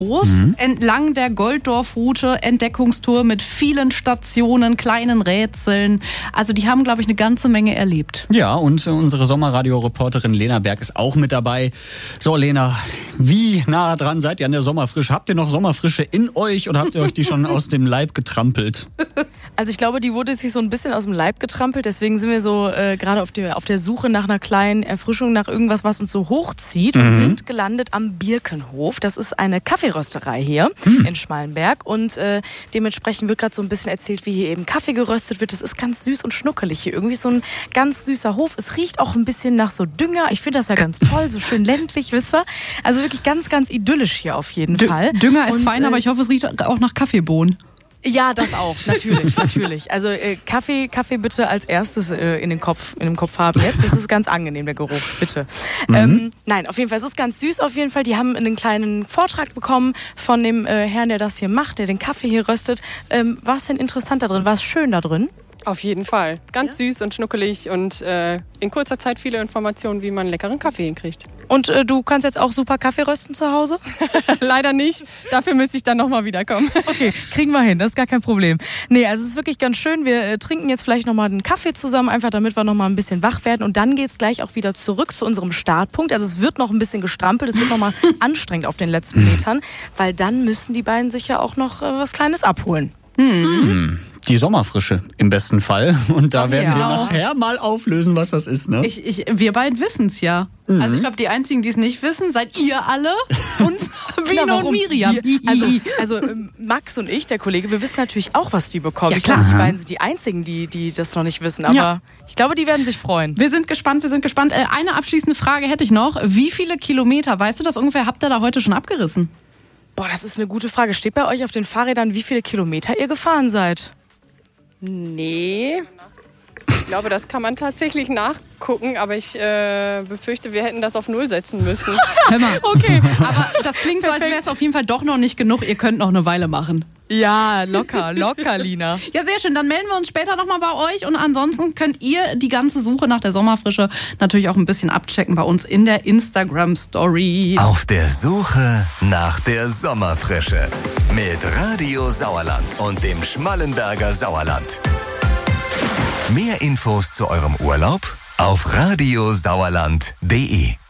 entlang der Golddorf-Route, Entdeckungstour mit vielen Stationen, kleinen Rätseln. Also die haben, glaube ich, eine ganze Menge erlebt. Ja, und unsere Sommerradio-Reporterin Lena Berg ist auch mit dabei. So, Lena, wie nah dran seid ihr an der Sommerfrische? Habt ihr noch Sommerfrische in euch oder habt ihr euch die schon aus dem Leib getrampelt? Also ich glaube, die wurde sich so ein bisschen aus dem Leib getrampelt. Deswegen sind wir so gerade auf der Suche nach einer kleinen Erfrischung, nach irgendwas, was uns so hochzieht. Und sind gelandet am Birkenhof. Das ist eine Kaffeerösterei hier in Schmallenberg. Und dementsprechend wird gerade so ein bisschen erzählt, wie hier eben Kaffee geröstet wird. Das ist ganz süß und schnuckelig hier. Irgendwie so ein ganz süßer Hof. Es riecht auch ein bisschen nach so Dünger. Ich finde das ja ganz toll, so schön ländlich, wisst ihr? Also wirklich ganz, ganz idyllisch hier auf jeden Fall. Dünger ist fein, aber ich hoffe, es riecht auch nach Kaffeebohnen. Ja, das auch, natürlich. Also Kaffee bitte als erstes in dem Kopf haben jetzt. Das ist ganz angenehm, der Geruch, bitte. Nein, auf jeden Fall, es ist ganz süß auf jeden Fall. Die haben einen kleinen Vortrag bekommen von dem Herrn, der das hier macht, der den Kaffee hier röstet. War es denn interessant da drin? War es schön da drin? Auf jeden Fall. Ganz süß und schnuckelig und in kurzer Zeit viele Informationen, wie man leckeren Kaffee hinkriegt. Und du kannst jetzt auch super Kaffee rösten zu Hause? Leider nicht. Dafür müsste ich dann nochmal wiederkommen. Okay, kriegen wir hin. Das ist gar kein Problem. Nee, also es ist wirklich ganz schön. Wir trinken jetzt vielleicht nochmal einen Kaffee zusammen, einfach damit wir nochmal ein bisschen wach werden. Und dann geht's gleich auch wieder zurück zu unserem Startpunkt. Also es wird noch ein bisschen gestrampelt. Es wird nochmal anstrengend auf den letzten Metern. Weil dann müssen die beiden sich ja auch noch was Kleines abholen. Die Sommerfrische im besten Fall. Und da werden wir nachher mal auflösen, was das ist. Ne? Wir beiden wissen es ja. Also ich glaube, die Einzigen, die es nicht wissen, seid ihr alle und Sabine und Miriam. Also Max und ich, der Kollege, wir wissen natürlich auch, was die bekommen. Ja, ich glaube, die beiden sind die Einzigen, die das noch nicht wissen. Aber ich glaube, die werden sich freuen. Wir sind gespannt. Eine abschließende Frage hätte ich noch. Wie viele Kilometer, weißt du das ungefähr, habt ihr da heute schon abgerissen? Boah, das ist eine gute Frage. Steht bei euch auf den Fahrrädern, wie viele Kilometer ihr gefahren seid? Nee. Ich glaube, das kann man tatsächlich nachgucken, aber ich befürchte, wir hätten das auf 0 setzen müssen. Hör mal. Okay, aber das klingt so, als wäre es auf jeden Fall doch noch nicht genug. Ihr könnt noch eine Weile machen. Ja, locker, Lina. Ja, sehr schön. Dann melden wir uns später nochmal bei euch. Und ansonsten könnt ihr die ganze Suche nach der Sommerfrische natürlich auch ein bisschen abchecken bei uns in der Instagram-Story. Auf der Suche nach der Sommerfrische mit Radio Sauerland und dem Schmallenberger Sauerland. Mehr Infos zu eurem Urlaub auf radiosauerland.de.